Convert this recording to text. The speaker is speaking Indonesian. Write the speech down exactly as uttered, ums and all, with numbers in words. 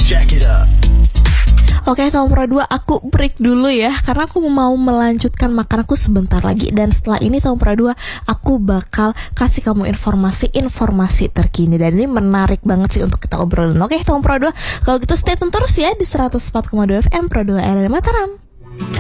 Jack it up. Oke, Tahun Pro dua aku break dulu ya, karena aku mau melanjutkan makan aku sebentar lagi. Dan setelah ini Tahun Pro dua aku bakal kasih kamu informasi-informasi terkini. Dan ini menarik banget sih untuk kita obrolin. Oke, Tahun Pro dua, kalau gitu stay tune terus ya di seratus empat koma dua F M Pro dua R R Mataram.